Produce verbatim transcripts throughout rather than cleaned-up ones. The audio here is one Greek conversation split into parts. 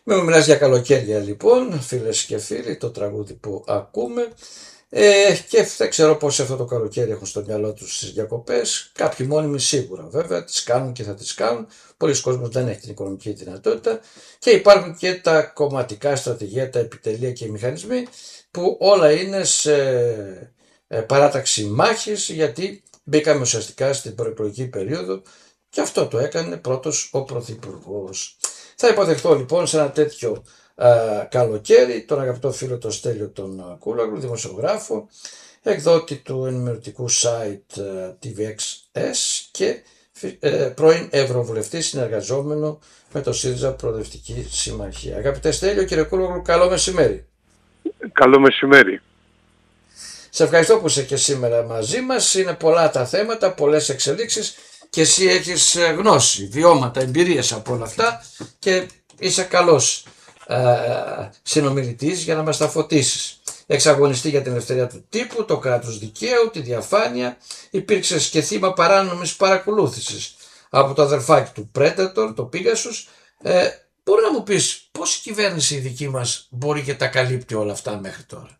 Με μου μιλάς για καλοκαίρια λοιπόν, φίλες και φίλοι, το τραγούδι που ακούμε. Ε, και δεν ξέρω πώς αυτό το καλοκαίρι έχουν στο μυαλό τους τις διακοπές. Κάποιοι μόνιμοι σίγουρα βέβαια τις κάνουν και θα τις κάνουν. Πολλοί κόσμος δεν έχει την οικονομική δυνατότητα. Και υπάρχουν και τα κομματικά στρατηγία, τα επιτελεία και οι μηχανισμοί που όλα είναι σε ε, παράταξη μάχης, γιατί μπήκαμε ουσιαστικά στην προεκλογική περίοδο και αυτό το έκανε πρώτος ο Πρωθυπουργός. Θα υποδεχτώ λοιπόν σε ένα τέτοιο α, καλοκαίρι τον αγαπητό φίλο τον Στέλιο τον Κούλαγλου, δημοσιογράφο, εκδότη του ενημερωτικού site τι βι εξ ες και ε, πρώην Ευρωβουλευτή συνεργαζόμενο με το ΣΥΡΙΖΑ Προοδευτική Συμμαχία. Αγαπητέ Στέλιο, κύριε Κούλαγλου, καλό μεσημέρι. Καλό μεσημέρι. Σε ευχαριστώ που είσαι και σήμερα μαζί μας. Είναι πολλά τα θέματα, πολλές εξελίξεις και εσύ έχεις γνώση, βιώματα, εμπειρίες από όλα αυτά και είσαι καλός ε, συνομιλητής για να μας τα φωτίσεις. Εξαγωνιστή για την ελευθερία του τύπου, το κράτος δικαίου, τη διαφάνεια. Υπήρξες και θύμα παράνομης παρακολούθησης από το αδερφάκι του Predator, το Pegasus. Ε, μπορεί να μου πεις πώς η κυβέρνηση η δική μας μπορεί και τα καλύπτει όλα αυτά μέχρι τώρα?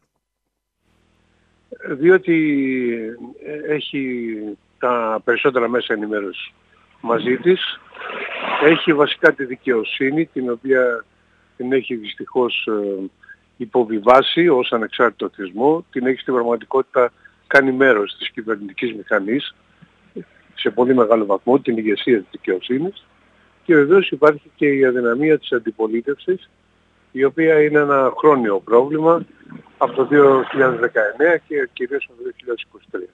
Διότι έχει τα περισσότερα μέσα ενημέρωση μαζί της, έχει βασικά τη δικαιοσύνη, την οποία την έχει δυστυχώς υποβιβάσει ως ανεξάρτητο θεσμό, την έχει στην πραγματικότητα κάνει μέρος της κυβερνητικής μηχανής σε πολύ μεγάλο βαθμό, την ηγεσία της δικαιοσύνης, και βεβαίως υπάρχει και η αδυναμία της αντιπολίτευσης, η οποία είναι ένα χρόνιο πρόβλημα από το δύο χιλιάδες δεκαεννέα και κυρίως από το δύο χιλιάδες είκοσι τρία.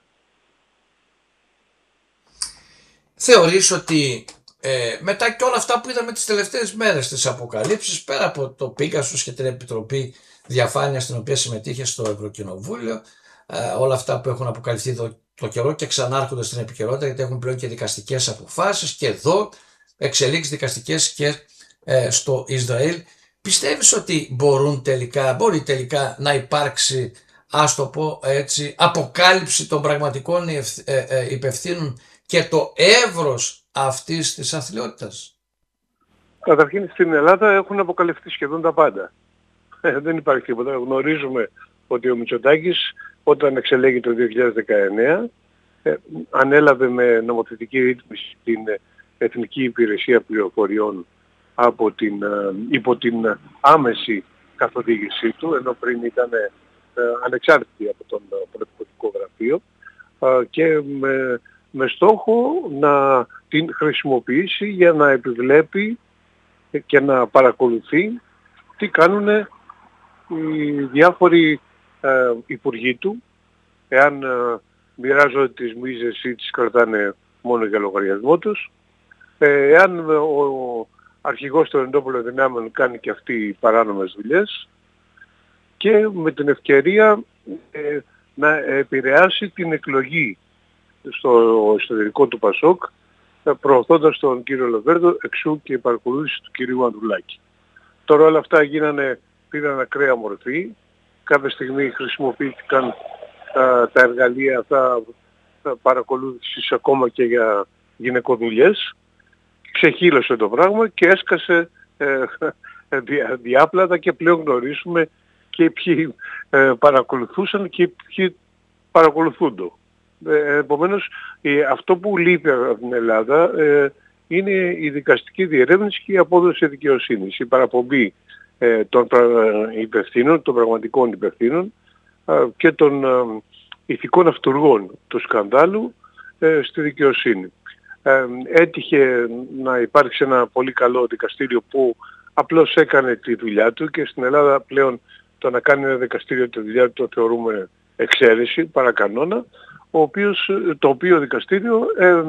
Θεωρείς ότι ε, μετά και όλα αυτά που είδαμε τις τελευταίες μέρες, τις αποκαλύψεις, πέρα από το Pegasus και την Επιτροπή Διαφάνειας στην οποία συμμετείχε στο Ευρωκοινοβούλιο, ε, όλα αυτά που έχουν αποκαλυφθεί το, το καιρό και ξανάρχονται στην επικαιρότητα, γιατί έχουν πλέον και δικαστικές αποφάσεις και εδώ εξελίξεις δικαστικές και ε, στο Ισραήλ, πιστεύεις ότι μπορούν τελικά, μπορεί τελικά να υπάρξει, ας το πω έτσι, αποκάλυψη των πραγματικών ε, ε, υπευθύνων και το εύρος αυτής της αθλιότητας? Καταρχήν στην Ελλάδα έχουν αποκαλυφθεί σχεδόν τα πάντα. Ε, δεν υπάρχει τίποτα. Γνωρίζουμε ότι ο Μητσοτάκης όταν εξελέγει το δύο χιλιάδες δεκαεννέα ε, ανέλαβε με νομοθετική ρύθμιση την Εθνική Υπηρεσία Πληροφοριών από την, ε, υπό την άμεση καθοδήγησή του, ενώ πριν ήταν ε, ανεξάρτητη από τον Πρωθυπουργικό Γραφείο, ε, και με, με στόχο να την χρησιμοποιήσει για να επιβλέπει και να παρακολουθεί τι κάνουν οι διάφοροι ε, υπουργοί του, εάν ε, μοιράζονται τις μίζες ή τις κρατάνε μόνο για λογαριασμό τους, ε, εάν ο αρχηγός των εντόπουλων δυνάμεων κάνει και αυτοί παράνομες δουλειές, και με την ευκαιρία ε, να επηρεάσει την εκλογή στο εσωτερικό του Πασόκ, προωθώντας τον κύριο Λοβέρδο, εξού και η παρακολούθηση του κυρίου Ανδρουλάκη. Τώρα όλα αυτά γίνανε, πήραν ακραία μορφή. Κάποια στιγμή χρησιμοποιήθηκαν α, τα εργαλεία αυτά παρακολούθησης ακόμα και για γυναικοδουλειές. Ξεχύλωσε το πράγμα και έσκασε ε, διά, διάπλατα, και πλέον γνωρίζουμε και ποιοι ε, παρακολουθούσαν και ποιοι παρακολουθούνται. Ε, επομένως, ε, αυτό που λείπει από την Ελλάδα ε, είναι η δικαστική διερεύνηση και η απόδοση δικαιοσύνης, η παραπομπή ε, των ε, υπευθύνων, των πραγματικών υπευθύνων ε, και των ε, ηθικών αυτουργών του σκανδάλου ε, στη δικαιοσύνη. Ε, έτυχε να υπάρξει ένα πολύ καλό δικαστήριο που απλώς έκανε τη δουλειά του, και στην Ελλάδα πλέον το να κάνει ένα δικαστήριο τη δουλειά του το θεωρούμε εξαίρεση, παρακανόνα, ο οποίος, το οποίο δικαστήριο ε, ε,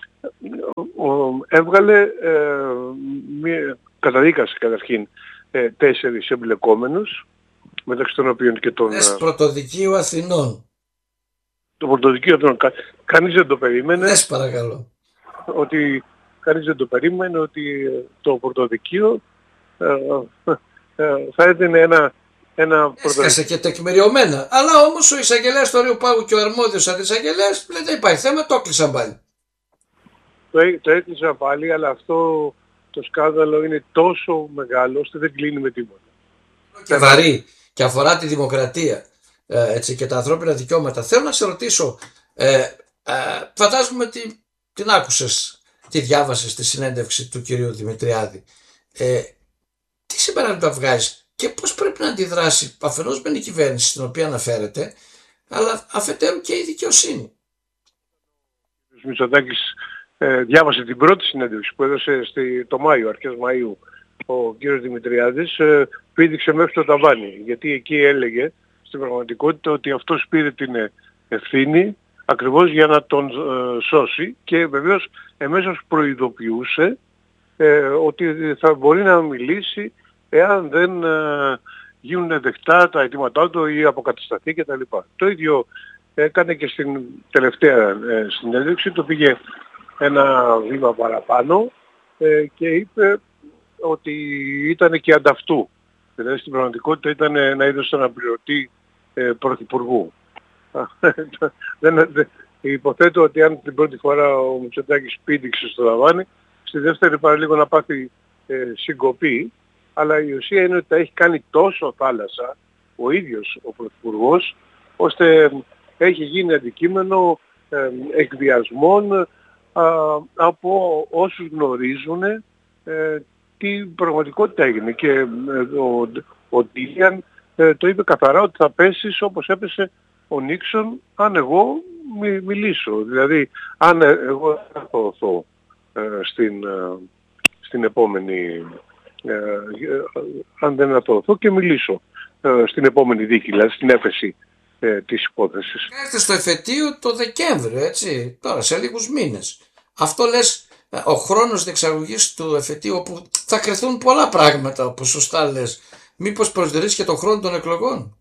έβγαλε, ε, μία, καταδίκασε καταρχήν ε, τέσσερις εμπλεκόμενους, μεταξύ των οποίων και τον... Δες Πρωτοδικείου Αθηνών. Το Πρωτοδικείο Αθηνών. Κα, κανείς δεν το περίμενε. Δες παρακαλώ. Ότι κανείς δεν το περίμενε ότι το Πρωτοδικείο ε, ε, θα έδινε ένα... Ένα Έσκασε και τεκμηριωμένα. Αλλά όμως ο εισαγγελέας του Ορείου Πάγου και ο αρμόδιος αντισαγγελέας λέει δεν υπάρχει θέμα, το έκλεισαν πάλι. Το, το έκλεισαν πάλι, αλλά αυτό το σκάνδαλο είναι τόσο μεγάλο ώστε δεν κλείνει με τίποτα. Και βαρύ και αφορά τη δημοκρατία ε, έτσι, και τα ανθρώπινα δικαιώματα. Θέλω να σε ρωτήσω, ε, ε, φαντάζομαι ότι την άκουσες, τη διάβασες τη συνέντευξη του κυρίου Δημητριάδη. Ε, τι συμπεράσματα βγάζεις και πώς πρέπει να αντιδράσει αφενός με η κυβέρνηση στην οποία αναφέρεται, αλλά αφετέρου και η δικαιοσύνη. Ο Μητσοτάκης ε, διάβασε την πρώτη συνέντευξη που έδωσε στη, το Μάιο, αρχές Μαΐου, ο κύριος Δημητριάδης, ε, πήδηξε μέχρι το ταβάνι, γιατί εκεί έλεγε στην πραγματικότητα ότι αυτός πήρε την ευθύνη ακριβώς για να τον ε, σώσει και βεβαίως εμέσως προειδοποιούσε ε, ότι θα μπορεί να μιλήσει εάν δεν ε, γίνουν δεκτά τα αιτήματά του ή αποκατασταθεί κτλ. Το ίδιο έκανε και στην τελευταία ε, συνέντευξη, το πήγε ένα βήμα παραπάνω ε, και είπε ότι ήταν και ανταυτού. Δηλαδή στην πραγματικότητα ήταν ένα είδος αναπληρωτή ε, πρωθυπουργού. δεν, δεν, υποθέτω ότι αν την πρώτη φορά ο Μητσοτάκης πήδηξε στο ταβάνι, στη δεύτερη παραλίγο να πάθει ε, συγκοπή, αλλά η ουσία είναι ότι τα έχει κάνει τόσο θάλασσα ο ίδιος ο πρωθυπουργός, ώστε έχει γίνει αντικείμενο ε, εκβιασμών α, από όσους γνωρίζουν ε, τι πραγματικότητα έγινε. Και ε, ο, ο Ντίλιαν ε, το είπε καθαρά ότι θα πέσεις όπως έπεσε ο Νίξον αν εγώ μι, μιλήσω. Δηλαδή αν ε, εγώ θα αθωωωθώ ε, στην, ε, στην επόμενη, ε, ε, αν δεν αθωωωθώ και μιλήσω ε, στην επόμενη δίκη, δηλαδή στην έφεση ε, της υπόθεσης. Έρχεται στο εφετείο το Δεκέμβριο, έτσι, τώρα σε λίγους μήνες. Αυτό λες ο χρόνος διεξαγωγής του εφετείου, όπου θα κρυθούν πολλά πράγματα, όπως σωστά λες. Μήπως προσδιορίσει και τον χρόνο των εκλογών?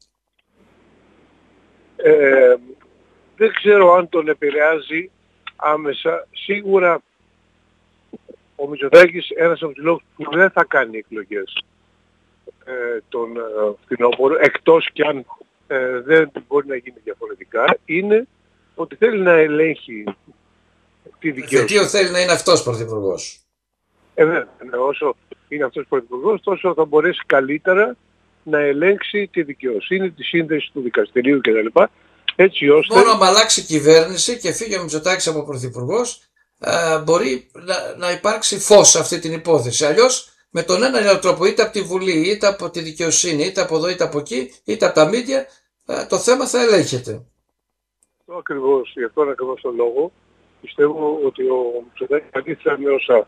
Ε, δεν ξέρω αν τον επηρεάζει άμεσα. Σίγουρα ο Μητσοτάκης ένας από τους λόγους που δεν θα κάνει εκλογές ε, τον ε, φθινόπωρο, εκτός κι αν ε, δεν μπορεί να γίνει διαφορετικά, είναι ότι θέλει να ελέγχει τη δικαιοσύνη. Εφετείο θέλει να είναι αυτός πρωθυπουργός. Ε, ναι, ναι, όσο είναι αυτός πρωθυπουργός, τόσο θα μπορέσει καλύτερα να ελέγξει τη δικαιοσύνη, τη σύνδεση του δικαστηρίου κτλ. Έτσι ώστε... Μόνο να αλλάξει η κυβέρνηση και φύγει ο Μητσοτάκης από πρωθυπουργός, ε, μπορεί να, να υπάρξει φως σε αυτή την υπόθεση. Αλλιώς με τον έναν τρόπο, είτε από τη Βουλή, είτε από τη δικαιοσύνη, είτε από εδώ, είτε από εκεί, είτε από τα μίντια, ε, το θέμα θα ελέγχεται. Αυτό ακριβώς, γι' αυτόν ακριβώς τον λόγο, πιστεύω ότι ο Μητσοτάκης αντίθετα με όσα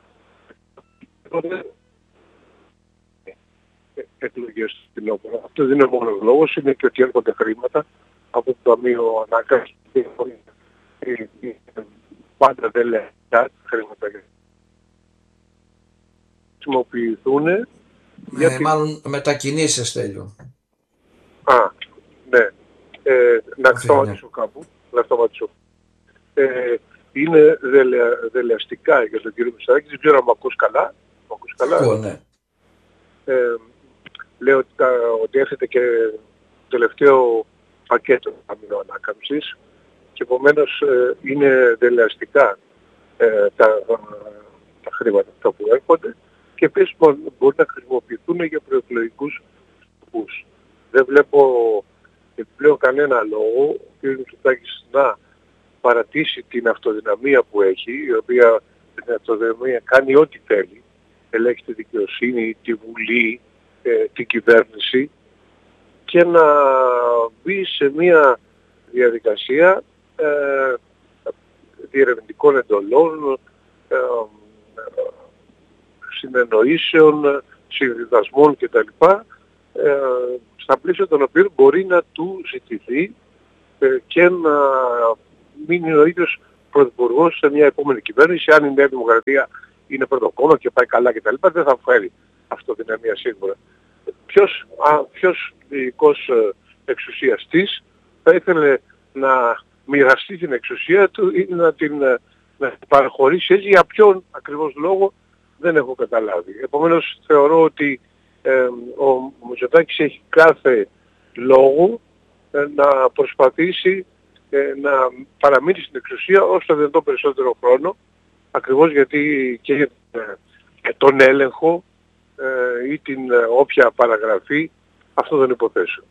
εκλογές στην όπερα. Αυτό δεν είναι μόνο λόγος, είναι και ότι έρχονται χρήματα από το Ταμείο Ανάκαμψης. Πάντα δεν λέει τα χρήματα για να χρησιμοποιηθούν. Ε, γιατί... Μάλλον μετακινήσεις τέλειο. Α, ναι. Ε, να σταματήσω κάπου. Να σταματήσω. Ε, είναι δελεα, δελεαστικά για τον κύριο Μητσοτάκη. Δεν ξέρω αν μ' ακούς καλά. Μ' ακούς καλά. Ακούω, ναι. Ε, λέω ότι, τα, ότι έρχεται και το τελευταίο πακέτο Ταμείου Ανάκαμψης και επομένως ε, είναι δελεαστικά ε, τα, τα χρήματα αυτά που έρχονται και επίσης μπορεί να χρησιμοποιηθούν για προεκλογικούς σκοπούς. Δεν βλέπω επιπλέον κανένα λόγο ο κ. Μητσοτάκης να παρατήσει την αυτοδυναμία που έχει, η οποία την αυτοδυναμία κάνει ό,τι θέλει, ελέγχει τη δικαιοσύνη, τη Βουλή, ε, την κυβέρνηση και να μπει σε μια διαδικασία ε, διερευνητικών εντολών, ε, συνεννοήσεων, συμβιβασμών κτλ. Ε, στα πλαίσια των οποίων μπορεί να του ζητηθεί ε, και να μείνει ο ίδιος πρωθυπουργός σε μια επόμενη κυβέρνηση. Αν η Νέα Δημοκρατία είναι πρώτο κόμμα και πάει καλά κτλ. Δεν θα φέρει αυτοδυναμία σίγουρα. Ποιος, α, ποιος διοικός εξουσιαστής θα ήθελε να μοιραστεί την εξουσία του ή να την να παραχωρήσει έτσι, για ποιον ακριβώς λόγο δεν έχω καταλάβει. Επομένως θεωρώ ότι ε, ο Μητσοτάκης έχει κάθε λόγο ε, να προσπαθήσει ε, να παραμείνει στην εξουσία όσο το δυνατόν περισσότερο χρόνο, ακριβώς γιατί και για την και τον έλεγχο ε, ή την ε, όποια παραγραφή αυτών των υποθέσεων.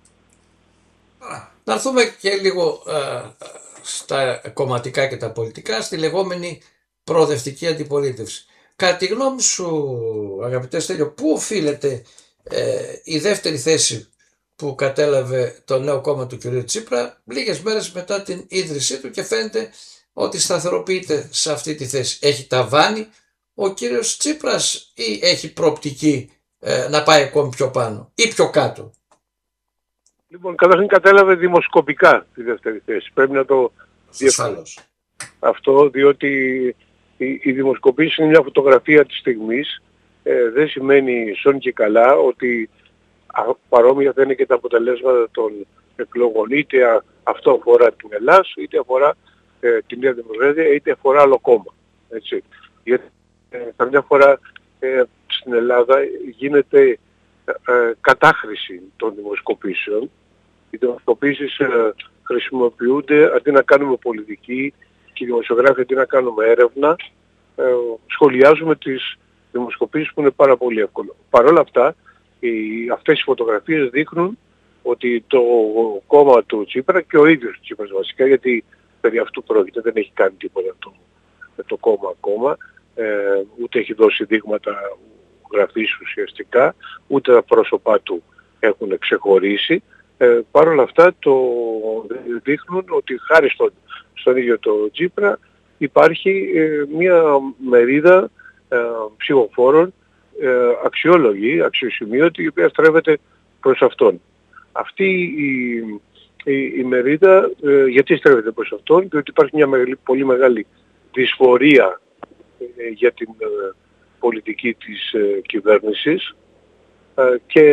Να έρθουμε και λίγο ε, στα κομματικά και τα πολιτικά, στη λεγόμενη προοδευτική αντιπολίτευση. Κατά τη γνώμη σου, αγαπητέ Στέλιο, πού οφείλεται ε, η δεύτερη θέση που κατέλαβε το νέο κόμμα του κ. Τσίπρα λίγες μέρες μετά την ίδρυσή του, και φαίνεται ότι σταθεροποιείται σε αυτή τη θέση? Έχει ταβάνει ο κύριος Τσίπρας ή έχει προοπτική ε, να πάει ακόμη πιο πάνω ή πιο κάτω? Λοιπόν, καταρχήν κατέλαβε δημοσκοπικά τη δεύτερη θέση. Πρέπει να το διευκρινίσω αυτό, διότι η, η δημοσκοπήση είναι μια φωτογραφία της στιγμής. Ε, δεν σημαίνει σόν και καλά ότι α, παρόμοια θα είναι και τα αποτελέσματα των εκλογών. Είτε α, αυτό αφορά την Ελλάδα, είτε αφορά ε, την Νέα Δημοκρατία, είτε αφορά άλλο κόμμα. Έτσι. Γιατί ε, καμιά φορά ε, στην Ελλάδα γίνεται ε, κατάχρηση των δημοσκοπήσεων. Οι δημοσκοπήσεις ε, χρησιμοποιούνται αντί να κάνουμε πολιτική, και οι δημοσιογράφοι αντί να κάνουμε έρευνα, ε, σχολιάζουμε τις δημοσκοπήσεις, που είναι πάρα πολύ εύκολο. Παρ' όλα αυτά, οι, αυτές οι φωτογραφίες δείχνουν ότι το κόμμα του Τσίπρα, και ο ίδιος του Τσίπρας βασικά, γιατί περί αυτού πρόκειται, δεν έχει κάνει τίποτα το, το κόμμα ακόμα, ε, ούτε έχει δώσει δείγματα γραφής ουσιαστικά, ούτε τα πρόσωπά του έχουν ξεχωρίσει. Ε, Παρ' όλα αυτά το δείχνουν ότι χάρη στον, στον ίδιο το Τσίπρα υπάρχει ε, μια μερίδα ε, ψηφοφόρων ε, αξιόλογη, αξιοσημείωτη, η οποία στρέφεται προς αυτόν. Αυτή η, η, η μερίδα, ε, γιατί στρέφεται προς αυτόν? Διότι υπάρχει μια μεγάλη, πολύ μεγάλη δυσφορία ε, για την ε, πολιτική της ε, κυβέρνησης ε, και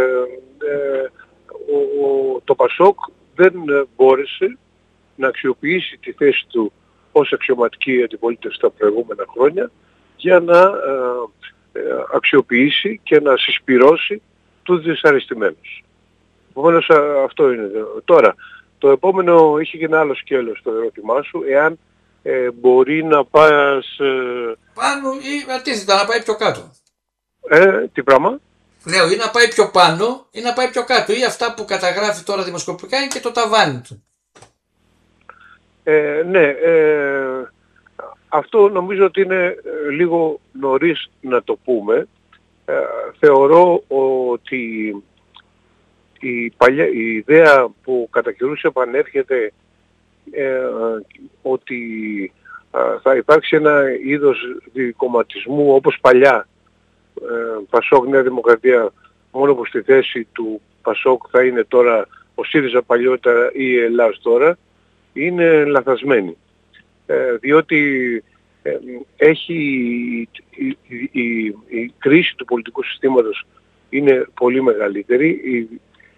ε, ο, ο, το Πασόκ δεν ε, μπόρεσε να αξιοποιήσει τη θέση του ως αξιωματική αντιπολίτευση τα προηγούμενα χρόνια για να ε, ε, αξιοποιήσει και να συσπυρώσει τους δυσαρεστημένους. Επομένως αυτό είναι. Τώρα, το επόμενο είχε και ένα άλλο σκέλος το ερώτημά σου, εάν ε, μπορεί να πας... Ε, πάνω ή αντίθετα να πάει πιο κάτω. Ε, τι πράγμα? Λέω, ή να πάει πιο πάνω ή να πάει πιο κάτω, ή αυτά που καταγράφει τώρα δημοσκοπικά είναι και το ταβάνι του. Ε, ναι, ε, αυτό νομίζω ότι είναι λίγο νωρίς να το πούμε. Ε, θεωρώ ότι η, παλιά, η ιδέα που κατά καιρούς επανέρχεται ε, ότι ε, θα υπάρξει ένα είδος δικομματισμού όπως παλιά, ε, Πασόκ Νέα Δημοκρατία, μόνο που στη θέση του Πασόκ θα είναι τώρα ο ΣΥΡΙΖΑ παλιότερα ή η Ελλάς τώρα, είναι λαθασμένη. Ε, διότι ε, έχει η, η, η, η κρίση του πολιτικού συστήματος είναι πολύ μεγαλύτερη, η,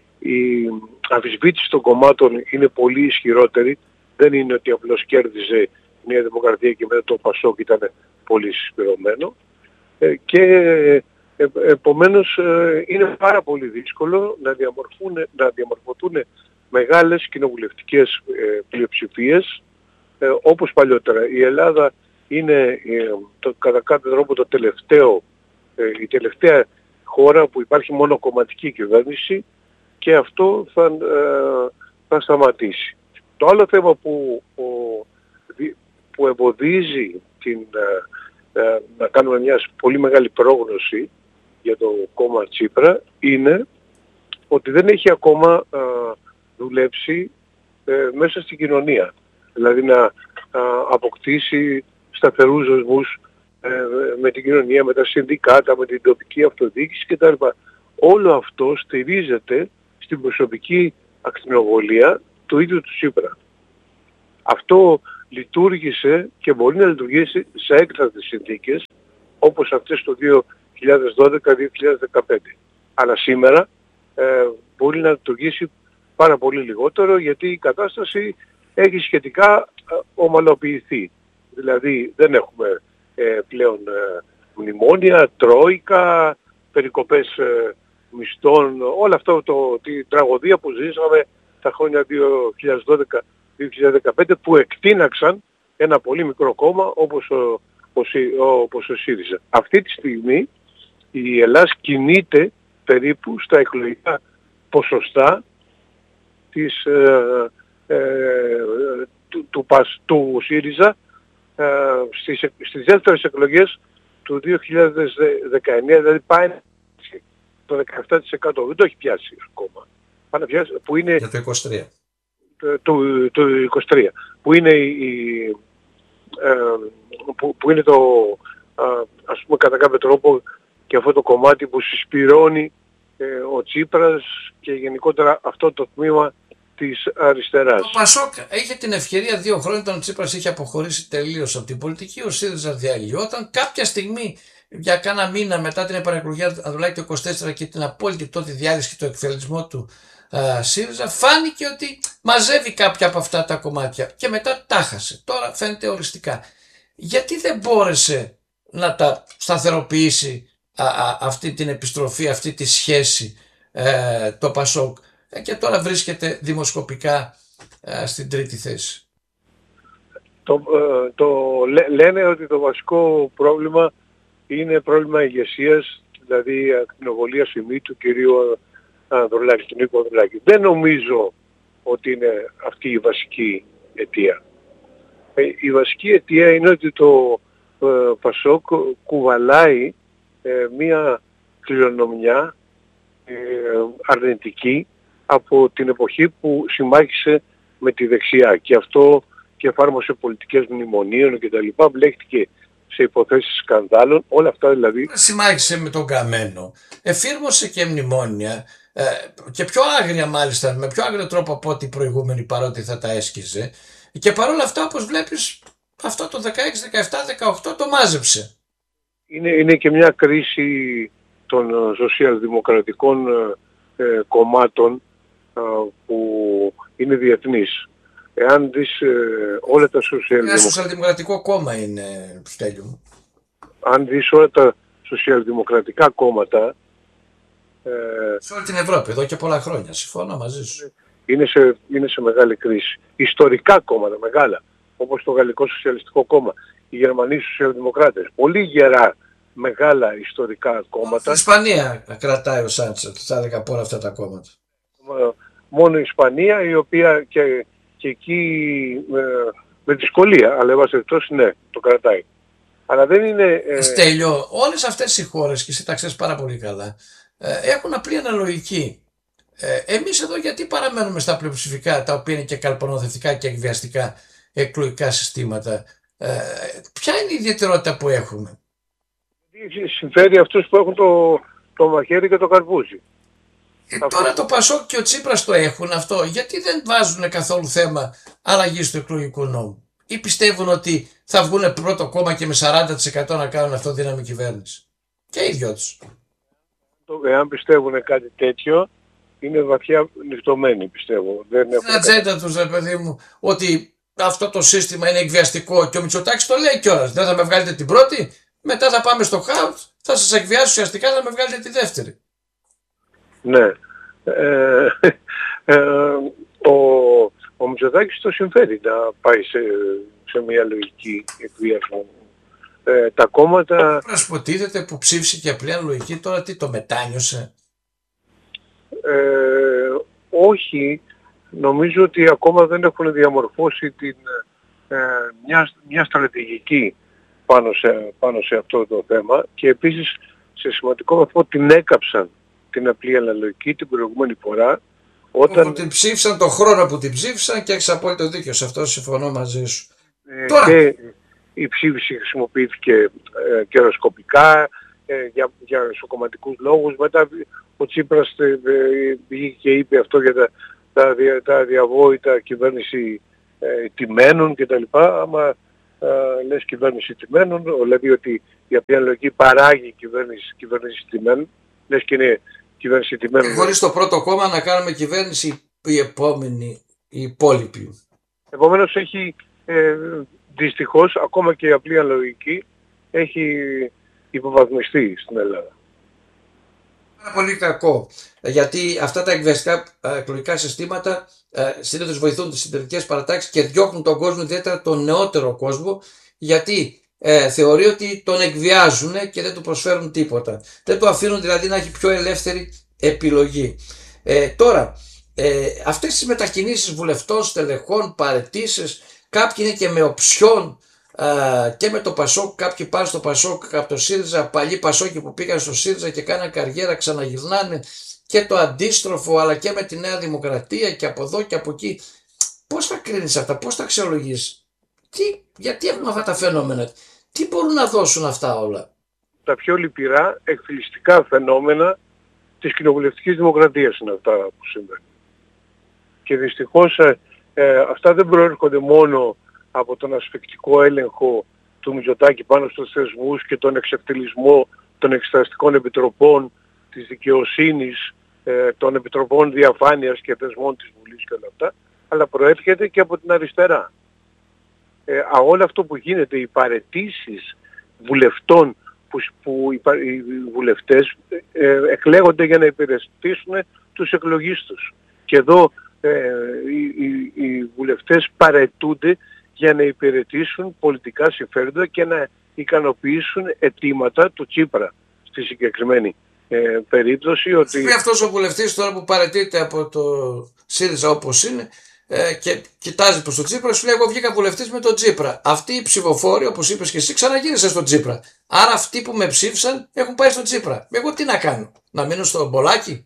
η αμφισβήτηση των κομμάτων είναι πολύ ισχυρότερη. Δεν είναι ότι απλώς κέρδιζε η Νέα Δημοκρατία και μετά το Πασόκ ήταν πολύ συσπηρωμένο. Ε, και ε, επομένως ε, είναι πάρα πολύ δύσκολο να, να διαμορφωθούν μεγάλες κοινοβουλευτικές ε, πλειοψηφίες ε, όπως παλιότερα. Η Ελλάδα είναι ε, το, κατά κάποιο τρόπο το τελευταίο, ε, η τελευταία χώρα που υπάρχει μόνο κομματική κυβέρνηση, και αυτό θα, ε, θα σταματήσει. Το άλλο θέμα που, που, που εμποδίζει την, ε, ε, να κάνουμε μια πολύ μεγάλη πρόγνωση για το κόμμα Τσίπρα είναι ότι δεν έχει ακόμα ε, δουλέψει ε, μέσα στην κοινωνία. Δηλαδή να ε, αποκτήσει σταθερούς δεσμούς ε, με την κοινωνία, με τα συνδικάτα, με την τοπική αυτοδιοίκηση κτλ. Όλο αυτό στηρίζεται στην προσωπική ακτινοβολία του ίδιου του Τσίπρα. Αυτό λειτουργήσε και μπορεί να λειτουργήσει σε έκτακτες συνθήκες όπως αυτές το δύο χιλιάδες δώδεκα δύο χιλιάδες δεκαπέντε. Αλλά σήμερα ε, μπορεί να λειτουργήσει πάρα πολύ λιγότερο, γιατί η κατάσταση έχει σχετικά ε, ομαλοποιηθεί. Δηλαδή δεν έχουμε ε, πλέον ε, μνημόνια, τρόικα, περικοπές ε, μισθών, όλα αυτό το, τη τραγωδία που ζήσαμε τα χρόνια δύο χιλιάδες δώδεκα δύο χιλιάδες δεκαπέντε, που εκτείναξαν ένα πολύ μικρό κόμμα όπως ο, όπως, η- όπως ο ΣΥΡΙΖΑ. Αυτή τη στιγμή η Ελλάδα κινείται περίπου στα εκλογικά ποσοστά της, ε, ε, του, του, πας- του ΣΥΡΙΖΑ ε, στις, στις δεύτερες εκλογές του δύο χιλιάδες δεκαεννιά, δηλαδή πάει το δεκαεπτά τοις εκατό, δεν το έχει πιάσει ακόμα. Πάει να πιάσει, που είναι Για το είκοσι τρία. το, το, το είκοσι τρία, που είναι, η, ε, που, που είναι το, α, ας πούμε κατά κάποιο τρόπο και αυτό το κομμάτι που συσπυρώνει ε, ο Τσίπρας και γενικότερα αυτό το τμήμα της αριστεράς. Το Πασόκ είχε την ευκαιρία δύο χρόνια όταν ο Τσίπρας είχε αποχωρήσει τελείως από την πολιτική, ο ΣΥΡΙΖΑ διαλυόταν. Κάποια στιγμή, για κάνα μήνα μετά την επανεκλογή Ανδρουλάκη το είκοσι τέσσερα και την απόλυτη τότε διάλυση και το εκφελισμό του α, ΣΥΡΙΖΑ, φάνηκε ότι μαζεύει κάποια από αυτά τα κομμάτια και μετά τα χάσε. Τώρα φαίνεται οριστικά. Γιατί δεν μπόρεσε να τα σταθεροποιήσει α, α, αυτή την επιστροφή, αυτή τη σχέση ε, το Πασόκ, ε, και τώρα βρίσκεται δημοσκοπικά ε, στην τρίτη θέση. Το, ε, το, λέ- λένε ότι το βασικό πρόβλημα είναι πρόβλημα ηγεσίας, δηλαδή ακτινοβολία σημεί του κυρίου Ανδρουλάκη, του Νίκου Ανδρουλάκη. Δεν νομίζω ότι είναι αυτή η βασική αιτία. Ε, η βασική αιτία είναι ότι το ε, Πασόκ κουβαλάει ε, μία κληρονομιά ε, αρνητική από την εποχή που συμμάχισε με τη δεξιά και αυτό και εφάρμοσε πολιτικές μνημονίων και τα λοιπά, μπλέχτηκε σε υποθέσεις σκανδάλων, όλα αυτά δηλαδή. Συμμάχισε με τον Καμένο, εφήρμοσε και μνημόνια ε, και πιο άγρια μάλιστα, με πιο άγριο τρόπο από ό,τι οι προηγούμενοι, παρότι θα τα έσκιζε, και παρόλα αυτά όπως βλέπεις αυτό το δεκαέξι, δεκαεπτά, δεκαοκτώ το μάζεψε. Είναι, είναι και μια κρίση των ε, σοσιαλδημοκρατικών ε, ε, κομμάτων ε, που είναι διεθνής. Εάν δεις ε, όλα τα Ένα σοσιαλδημοκρατικά, σοσιαλδημοκρατικό κόμμα είναι, Στέλιο μου. αν δεις όλα τα σοσιαλδημοκρατικά κόμματα, ε, Σε όλη την Ευρώπη, εδώ και πολλά χρόνια. Συμφωνώ μαζί σου. είναι, σε, είναι σε μεγάλη κρίση. Ιστορικά κόμματα μεγάλα, όπως το Γαλλικό Σοσιαλιστικό Κόμμα, οι Γερμανοί Σοσιαλδημοκράτες, πολύ γερά μεγάλα ιστορικά κόμματα. Στην Ισπανία κρατάει ο Σάντσετ, θα έλεγα, από όλα αυτά τα κόμματα. Μόνο η Ισπανία, η οποία και, και εκεί με, με δυσκολία, αλλά εν πάση περιπτώσει ναι, το κρατάει. Αλλά δεν είναι... Ε... Στέλιο, όλες αυτές οι χώρες, και εσύ τα ξέρεις πάρα πολύ καλά, ε, έχουν απλή αναλογική. Ε, εμείς εδώ γιατί παραμένουμε στα πλειοψηφικά, τα οποία είναι και καλπανοθευτικά και εκβιαστικά εκλογικά συστήματα. Ε, ποια είναι η ιδιαιτερότητα που έχουμε? Συμφέρει αυτούς που έχουν το, το μαχαίρι και το καρπούζι. Ε, τώρα το Πασόκ και ο Τσίπρας το έχουν αυτό. Γιατί δεν βάζουν καθόλου θέμα αλλαγής του εκλογικού νόμου? Ή πιστεύουν ότι θα βγουν πρώτο κόμμα και με σαράντα τοις εκατό να κάνουν αυτοδύναμη κυβέρνηση? Και οι δυο τους. Εάν πιστεύουν κάτι τέτοιο, είναι βαθιά νυχτωμένοι, πιστεύω. Δεν Στην ατζέντα τους, ρε παιδί μου, ότι αυτό το σύστημα είναι εκβιαστικό, και ο Μητσοτάκης το λέει κιόλας. Δεν θα με βγάλετε την πρώτη, μετά θα πάμε στο χάουτ, θα σας εκβιάσω ουσιαστικά, θα με βγάλετε τη δεύτερη. Ναι. Ε, ε, ο, ο Μητσοτάκης το συμφέρει να πάει σε, σε μια λογική εκβίασμα. Ε, τα κόμματα... Πρασποτίθεται που ψήφισε και απλή αναλογική, τώρα τι το μετάνιωσε? Ε, όχι, νομίζω ότι ακόμα δεν έχουν διαμορφώσει την, ε, μια, μια στρατηγική πάνω σε, πάνω σε αυτό το θέμα και επίσης σε σημαντικό βαθμό την έκαψαν την απλή αναλογική την προηγούμενη φορά όταν... Που την ψήφισαν τον χρόνο που την ψήφισαν, και έχεις απόλυτο δίκιο σε αυτό, συμφωνώ μαζί σου. Ε, Τώρα... και η ψήφιση χρησιμοποιήθηκε ε, καιροσκοπικά ε, για, για εσωκομματικούς λόγους. Μετά ο Τσίπρας ε, βγήκε και είπε αυτό για τα, τα, δια, τα διαβόητα κυβέρνηση ε, τιμένων κτλ. Άμα ε, λες κυβέρνηση τιμένων, δηλαδή ότι η απλή αναλογική παράγει κυβέρνηση, κυβέρνηση τιμένων, λες και είναι κυβέρνηση τιμένων. Χωρίς το πρώτο κόμμα να κάνουμε κυβέρνηση η επόμενη, η υπόλοιπη. Επομένως έχει ε, δυστυχώς ακόμα και η απλή αναλογική έχει υποβαθμιστεί στην Ελλάδα. Πάρα πολύ κακό, γιατί αυτά τα εκβιαστικά εκλογικά συστήματα ε, συνήθως βοηθούν τις συντηρητικές παρατάξεις και διώχνουν τον κόσμο, ιδιαίτερα τον νεότερο κόσμο, γιατί ε, θεωρεί ότι τον εκβιάζουν και δεν του προσφέρουν τίποτα. Δεν του αφήνουν δηλαδή να έχει πιο ελεύθερη επιλογή. Ε, τώρα, ε, αυτές τις μετακινήσεις βουλευτών, στελεχών, παραιτήσεις, κάποιοι είναι και με οψιόν και με το Πασόκ, κάποιοι πάνε στο Πασόκ από το ΣΥΡΙΖΑ, παλιοί Πασόκοι που πήγαν στο ΣΥΡΙΖΑ και κάναν καριέρα, ξαναγυρνάνε, και το αντίστροφο, αλλά και με τη Νέα Δημοκρατία και από εδώ και από εκεί. Πώς θα κρίνεις αυτά, πώς θα αξιολογείς, τι, γιατί έχουμε αυτά τα φαινόμενα, τι μπορούν να δώσουν αυτά όλα? Τα πιο λυπηρά εκφυλιστικά φαινόμενα της κοινοβουλευτικής δημοκρατίας είναι αυτά που συμβαίνουν. Και δυστυχώς ε, ε, αυτά δεν προέρχονται μόνο από τον ασφικτικό έλεγχο του Μητσοτάκη πάνω στους θεσμούς και τον εξευτελισμό των εξεταστικών επιτροπών, της δικαιοσύνης, ε, των επιτροπών διαφάνειας και θεσμών της Βουλής και όλα αυτά, αλλά προέρχεται και από την αριστερά. Ε, α, όλο αυτό που γίνεται, οι παραιτήσεις βουλευτών, που, που οι, οι βουλευτές ε, εκλέγονται για να υπηρετήσουν τους εκλογείς τους. Και εδώ ε, οι, οι, οι βουλευτές παραιτούνται για να υπηρετήσουν πολιτικά συμφέροντα και να ικανοποιήσουν αιτήματα του Τσίπρα στη συγκεκριμένη ε, περίπτωση. Ότι... Και αυτός ο βουλευτής τώρα που παραιτείται από το ΣΥΡΙΖΑ όπως είναι ε, και κοιτάζει προς τον Τσίπρα, σου λέει: εγώ βγήκα βουλευτής με τον Τσίπρα. Αυτοί οι ψηφοφόροι, όπως είπες και εσύ, ξαναγύρισαν στον Τσίπρα. Άρα αυτοί που με ψήφισαν έχουν πάει στον Τσίπρα. Εγώ τι να κάνω, να μείνω στο μπολάκι?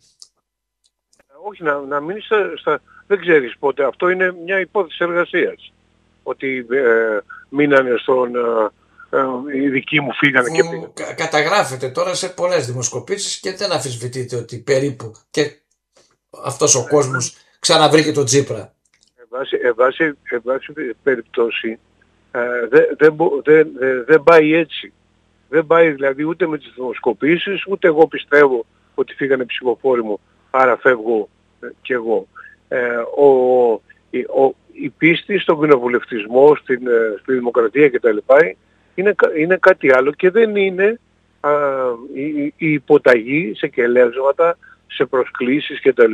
Όχι, να, να μείνεις στα, στα... Δεν ξέρεις πότε. Αυτό είναι μια υπόθεση εργασίας. Ότι ε, μείνανε στον... Ε, ε, οι δικοί μου φύγανε που και πήγαν. Κα, καταγράφεται τώρα σε πολλές δημοσκοπήσεις και δεν αμφισβητείται ότι περίπου και αυτός ο κόσμος ξαναβρήκε τον Τσίπρα. Εν βάση περιπτώσει δεν δε, δε, δε, δε πάει έτσι. Δεν πάει δηλαδή ούτε με τις δημοσκοπήσεις, ούτε εγώ πιστεύω ότι φύγανε ψηφοφόροι μου, άρα φεύγω ε, κι εγώ. Ε, ο, η, ο, η πίστη στον κοινοβουλευτισμό, στην, στη δημοκρατία κτλ. Είναι, είναι κάτι άλλο και δεν είναι α, η, η υποταγή σε κελεύσματα, σε προσκλήσεις κτλ.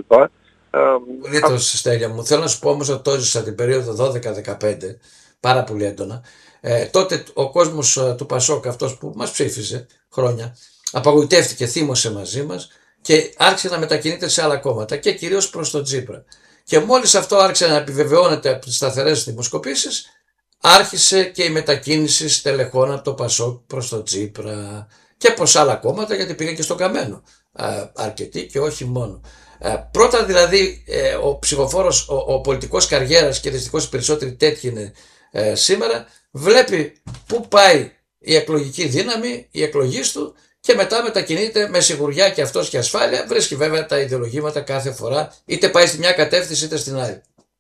Δεν το Στέλια μου. Θέλω να σου πω όμως ότι το έζησα την περίοδο δώδεκα δεκαπέντε πάρα πολύ έντονα. Ε, τότε ο κόσμος ε, του Πασόκ, αυτός που μας ψήφιζε χρόνια, απαγοητεύτηκε, θύμωσε μαζί μας και άρχισε να μετακινείται σε άλλα κόμματα και κυρίως προς τον Τσίπρα. Και μόλις αυτό άρχισε να επιβεβαιώνεται από τις σταθερές δημοσκοπήσεις, άρχισε και η μετακίνηση στελεχών από το Πασόκ προς τον Τσίπρα και προς άλλα κόμματα, γιατί πήγαν και στο Καμένο ε, αρκετοί και όχι μόνο. Ε, πρώτα δηλαδή ε, ο ψηφοφόρος, ο, ο πολιτικός καριέρας, και δυστυχώς οι περισσότεροι τέτοιοι είναι ε, σήμερα, βλέπει πού πάει η εκλογική δύναμη, η εκλογής του, και μετά μετακινείται με σιγουριά και αυτός και ασφάλεια. Βρίσκει βέβαια τα ιδεολογήματα κάθε φορά, είτε πάει στη μια κατεύθυνση είτε στην άλλη.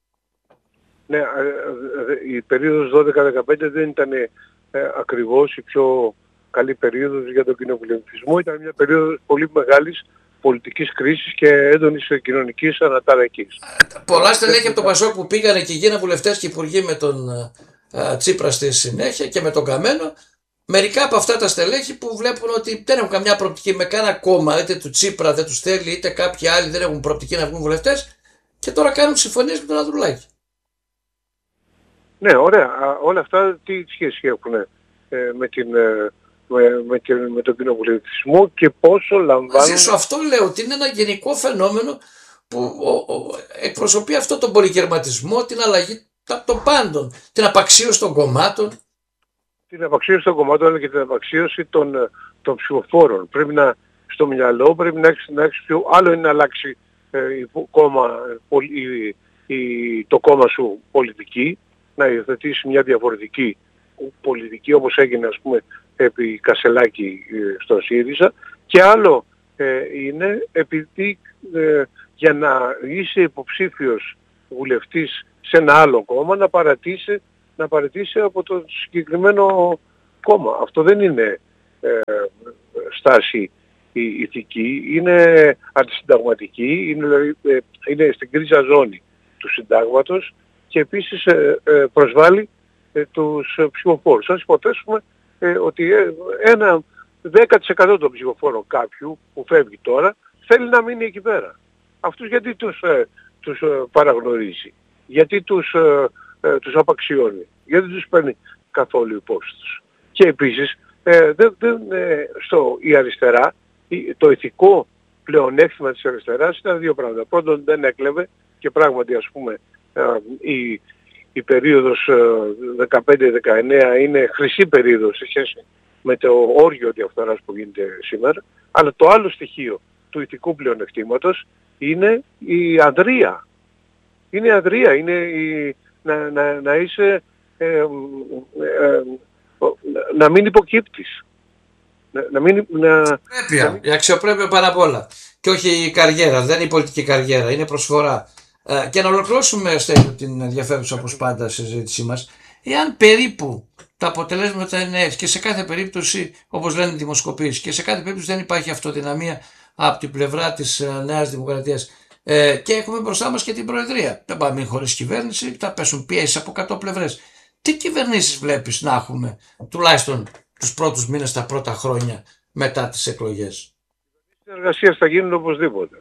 Ναι, η περίοδος δώδεκα δεκαπέντε δεν ήταν ε, ακριβώς η πιο καλή περίοδος για τον κοινοβουλευτισμό. Ήταν μια περίοδος πολύ μεγάλης πολιτικής κρίσης και έντονης κοινωνικής αναταραχής. Πολλά στελέχη από το Πασόκ που πήγανε και γίνανε βουλευτές και υπουργοί με τον α, Τσίπρα στη συνέχεια και με τον Καμένο, μερικά από αυτά τα στελέχη που βλέπουν ότι δεν έχουν καμιά προοπτική με κανένα κόμμα, είτε του Τσίπρα δεν τους θέλει, είτε κάποιοι άλλοι δεν έχουν προοπτική να βγουν βουλευτές, και τώρα κάνουν συμφωνίες με τον Ανδρουλάκη. Ναι, ωραία. Όλα αυτά τι σχέση έχουν ε, με την... Ε, Με, με, με τον κοινοβουλευτισμό και πόσο λαμβάνουν... Μαζί σου αυτό λέω, ότι είναι ένα γενικό φαινόμενο που ο, ο, εκπροσωπεί αυτό τον πολυκερματισμό, την αλλαγή των πάντων, την απαξίωση των κομμάτων. Την απαξίωση των κομμάτων αλλά και την απαξίωση των, των ψηφοφόρων. Πρέπει να, στο μυαλό πρέπει να έχεις, να έχεις πιο... Άλλο είναι να αλλάξει ε, η, κόμμα, η, η, το κόμμα σου πολιτική, να υιοθετήσει μια διαφορετική πολιτική, όπως έγινε ας πούμε επί Κασελάκη στο ΣΥΡΙΖΑ, και άλλο ε, είναι επειδή ε, για να είσαι υποψήφιος βουλευτής σε ένα άλλο κόμμα να παρατήσει, να παρατήσει από το συγκεκριμένο κόμμα. Αυτό δεν είναι ε, στάση η ηθική, είναι αντισυνταγματική, είναι, δηλαδή, ε, είναι στην κρίζα ζώνη του συντάγματος και επίσης ε, ε, προσβάλλει ε, τους ψηφοφόρους. Ας υποθέσουμε ε, ότι ε, ένα δέκα τοις εκατό των ψηφοφόρων κάποιου που φεύγει τώρα θέλει να μείνει εκεί πέρα. Αυτούς γιατί τους, ε, τους ε, παραγνωρίζει, γιατί τους, ε, ε, τους απαξιώνει, γιατί τους παίρνει καθόλου υπόψη τους. Και επίσης ε, δεν, δεν, ε, στο, η αριστερά, η, το ηθικό πλεονέκτημα της αριστεράς ήταν δύο πράγματα. Πρώτον, δεν έκλεβε και πράγματι, ας πούμε, ε, η, η περίοδος ε, δεκαπέντε δεκαεννέα είναι χρυσή περίοδος σε σχέση με το όριο διαφθοράς που γίνεται σήμερα. Αλλά το άλλο στοιχείο του ηθικού πλεονεκτήματος είναι η αδρία. Είναι η αδρία, είναι η, να, να, να είσαι... Ε, ε, ε, να μην υποκύπτεις. Να, να μην... Να, αξιοπρέπεια, να... η αξιοπρέπεια πάρα απ' όλα. Και όχι η καριέρα, δεν είναι η πολιτική καριέρα, είναι προσφορά. Ε, και να ολοκληρώσουμε, Στέλιο, την ενδιαφέρουσα όπως πάντα συζήτησή μας, εάν περίπου τα αποτελέσματα είναι και σε κάθε περίπτωση, όπως λένε οι δημοσκοπήσεις, και σε κάθε περίπτωση δεν υπάρχει αυτοδυναμία από την πλευρά της Νέας Δημοκρατίας, ε, και έχουμε μπροστά μας και την Προεδρία. Δεν πάμε χωρίς κυβέρνηση, θα πέσουν πιέσεις από εκατό πλευρές. Τι κυβερνήσεις βλέπεις να έχουμε, τουλάχιστον τους πρώτους μήνες, τα πρώτα χρόνια μετά τις εκλογές? Οι εργασίες θα γίνουν οπωσδήποτε.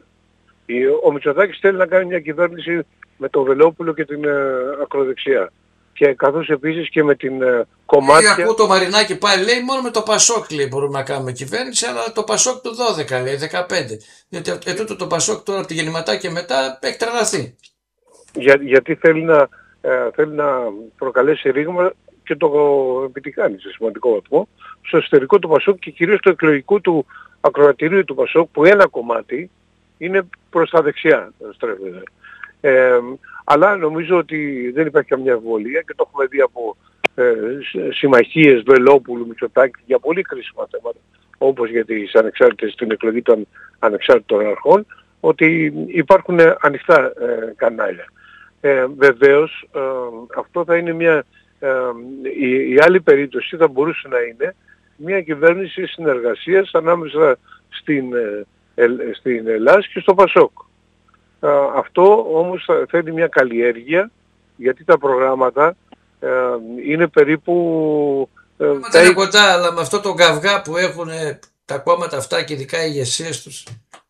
Ο Μητσοτάκης θέλει να κάνει μια κυβέρνηση με το Βελόπουλο και την ε, ακροδεξιά. Και καθώς επίσης και με την ε, κομμάτια... Ακούω το Μαρινάκι πάλι, λέει, μόνο με το Πασόκ, λέει, μπορούμε να κάνουμε κυβέρνηση, αλλά το Πασόκ του δώδεκα, λέει, δεκαπέντε. Διότι ετούτο το Πασόκ τώρα από τη γεννηματά και μετά έχει τρελαθεί. Για, γιατί θέλει να, ε, θέλει να προκαλέσει ρήγμα και το επιτυχάνει σε σημαντικό βαθμό στο εσωτερικό του Πασόκ και κυρίως στο εκλογικό του ακροατηρίου του Πασόκ, που ένα κομμάτι είναι προς τα δεξιά στρέφεται. Ε, αλλά νομίζω ότι δεν υπάρχει καμιά αμφιβολία και το έχουμε δει από ε, συμμαχίες Βελόπουλου, Μητσοτάκη για πολύ κρίσιμα θέματα, όπως για τις ανεξάρτητες, την εκλογή των ανεξάρτητων αρχών, ότι υπάρχουν ανοιχτά ε, κανάλια. Ε, βεβαίως ε, αυτό θα είναι μια... Ε, η, η άλλη περίπτωση θα μπορούσε να είναι μια κυβέρνηση συνεργασίας ανάμεσα στην, ε, στην Ελλάδα και στο Πασόκ. Ε, αυτό όμως θα θέλει μια καλλιέργεια, γιατί τα προγράμματα ε, είναι περίπου... Ε, τα είναι κοντά, αλλά με αυτό το καυγά που έχουν τα κόμματα αυτά και ειδικά οι ηγεσίες τους.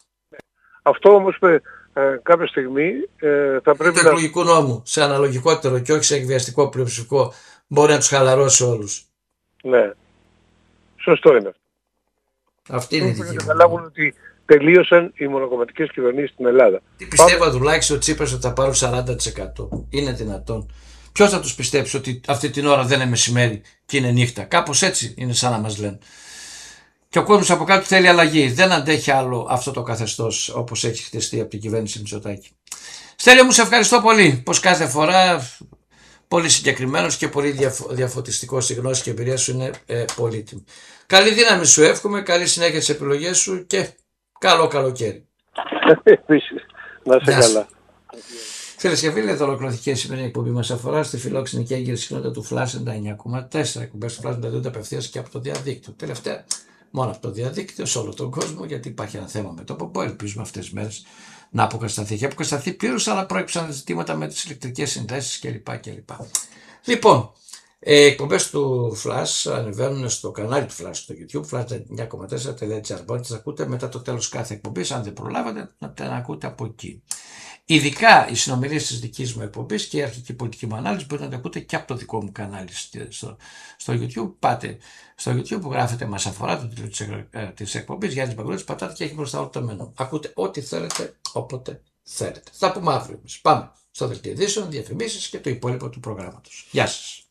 Αυτό όμως ε, κάποια στιγμή ε, θα πρέπει να... του εκλογικού νόμου, σε αναλογικότερο και όχι σε εκβιαστικό πλειοψηφικό, μπορεί να τους χαλαρώσει όλους. Ναι. Σωστό είναι αυτό. Αυτή είναι η δική μου. Να καταλάβουν ότι τελείωσαν οι μονοκομματικές κυβερνήσεις στην Ελλάδα. Τι πιστεύω Πάμε... τουλάχιστον ο Τσίπρας ότι θα πάρουν σαράντα τοις εκατό. Είναι δυνατόν? Ποιος θα τους πιστέψει ότι αυτή την ώρα δεν είναι μεσημέρι και είναι νύχτα? Κάπως έτσι είναι σαν να μας λένε. Και ο κόσμος από κάτω θέλει αλλαγή. Δεν αντέχει άλλο αυτό το καθεστώς όπως έχει χτιστεί από την κυβέρνηση Μητσοτάκη. Στέλιο μου, σε ευχαριστώ πολύ. Πως κάθε φορά πολύ συγκεκριμένος και πολύ διαφωτιστικός, η γνώση και η εμπειρία σου είναι ε, πολύτιμη. Καλή δύναμη σου εύχομαι, καλή συνέχεια στις επιλογές σου και καλό καλοκαίρι. Επίσης, να είσαι καλά. Φίλες και φίλοι, εδώ ολοκληρωθήκε η σημερινή εκπομπή μας. Αφορά στη φιλόξενη και έγκυρη συχνότητα του Flash ενενήντα εννιά κόμμα τέσσερα. Εκπομπές του Flash μεταδίδονται απευθείας και από το διαδίκτυο. Τελευταία, μόνο από το διαδίκτυο σε όλο τον κόσμο, γιατί υπάρχει ένα θέμα με το που ελπίζουμε αυτές τις μέρες να αποκατασταθεί. Έχει αποκατασταθεί πλήρως, αλλά προέκυψαν ζητήματα με τις ηλεκτρικές συνδέσεις κλπ. κλπ. Λοιπόν, οι εκπομπές του Flash ανεβαίνουν στο κανάλι του Flash στο YouTube, flash ενενήντα εννιά κόμμα τέσσερα τελεία τζι άρ. Μπορείτε να τις ακούτε μετά το τέλος κάθε εκπομπής, αν δεν προλάβατε να την ακούτε από εκεί. Ειδικά οι συνομιλίες της δικής μου εκπομπής και η αρχική πολιτική μου ανάλυση μπορείτε να τα ακούτε και από το δικό μου κανάλι στο, στο YouTube. Πάτε στο YouTube που γράφετε «Μας αφορά» το τίτλο της, ε, της εκπομπής, Γιάννης Μπαγκρούτης, πατάτε και έχει μπροστά όλο το μενού. Ακούτε ό,τι θέλετε, όποτε θέλετε. Θα πούμε αύριο εμείς. Πάμε στο δελτίο ειδήσεων, διαφημίσεις και το υπόλοιπο του προγράμματος. Γεια σας.